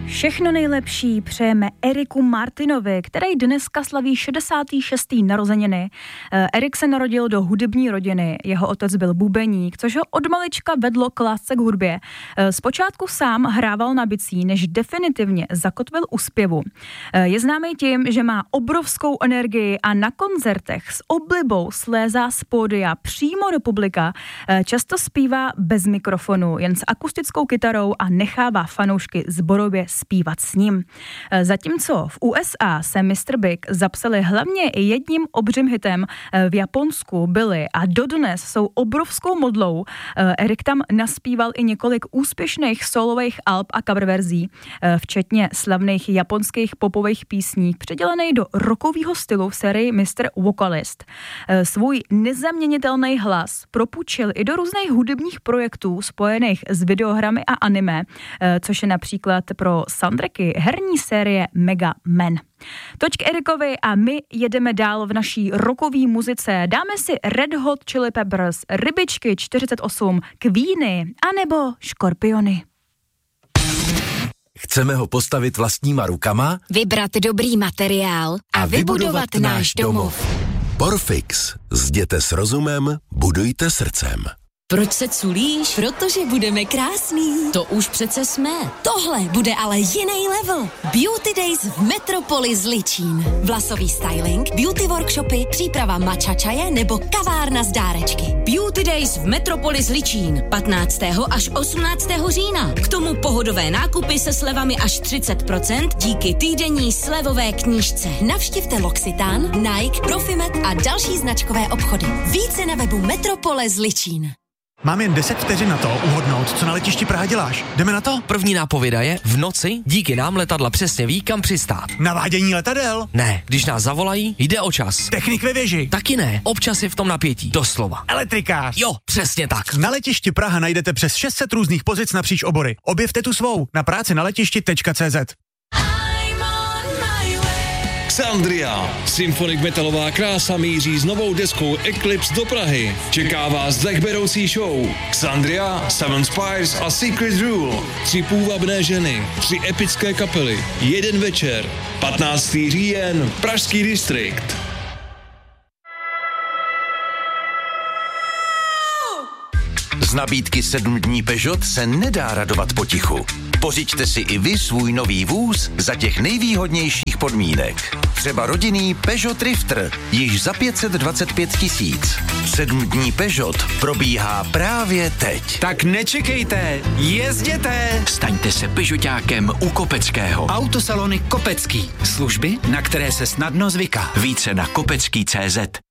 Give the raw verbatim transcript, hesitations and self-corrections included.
Všechno nejlepší přejeme Eriku Martinovi, který dneska slaví šedesáté šesté narozeniny. Erik se narodil do hudební rodiny, jeho otec byl bubeník, což ho od malička vedlo k lásce k hudbě. Zpočátku sám hrával na bicí, než definitivně zakotvil u zpěvu. Je známý tím, že má obrovskou energii a na koncertech s oblibou slézá z pódia přímo do publika. Často zpívá bez mikrofonu, jen s akustickou kytarou a nechává fanoušky zborově zpívat s ním. Zatímco v U S A se mister Big zapsali hlavně jedním obřím hitem, v Japonsku byli a dodnes jsou obrovskou modlou. Erik tam naspíval i několik úspěšných solových alb a coververzí, včetně slavných japonských popových písní, předělených do rockového stylu v sérii mister Vocalist. Svůj nezaměnitelný hlas propůjčil i do různých hudebních projektů spojených s videohrami a anime, což je například pro soundtracky herní série Mega Man. Toť k Erikovi a my jedeme dál v naší rockové muzice. Dáme si Red Hot Chili Peppers, Rybičky čtyřicet osm, Queeny anebo Škorpiony. Chceme ho postavit vlastníma rukama, vybrat dobrý materiál a, a vybudovat, vybudovat náš domov. Porfix. Zděte s rozumem, budujte srdcem. Proč se culíš? Protože budeme krásný. To už přece jsme. Tohle bude ale jiný level. Beauty Days v Metropoli Zličín. Vlasový styling, beauty workshopy, příprava matcha čaje nebo kavárna z dárečky. Beauty Days v Metropoli Zličín. patnáctého až osmnáctého října. K tomu pohodové nákupy se slevami až třicet procent díky týdenní slevové knížce. Navštivte L'Occitane, Nike, Profimet a další značkové obchody. Více na webu Metropole Zličín. Mám jen deset vteřin na to uhodnout, co na letišti Praha děláš. Jdeme na to? První nápověda je, v noci díky nám letadla přesně ví, kam přistát. Navádění letadel? Ne, když nás zavolají, jde o čas. Technik ve věži? Taky ne, občas je v tom napětí, doslova. Elektrikář? Jo, přesně tak. Na letišti Praha najdete přes šest set různých pozic napříč obory. Objevte tu svou na práci na letišti tečka cé zet. Xandria. Symphonic metalová krása míří s novou deskou Eclipse do Prahy. Čeká vás dechberoucí show. Xandria, Seven Spires a Secret Rule. Tři půvabné ženy, tři epické kapely, jeden večer. patnáctého října, Pražský distrikt. Z nabídky sedm dní Peugeot se nedá radovat potichu. Pořiďte si i vy svůj nový vůz za těch nejvýhodnějších podmínek. Třeba rodinný Peugeot Drifter, již za pět set dvacet pět tisíc. Sedm dní Peugeot probíhá právě teď. Tak nečekejte, jezděte! Staňte se Peugeotákem u Kopeckého. Autosalony Kopecký. Služby, na které se snadno zvyká. Více na kopecký tečka cé zet.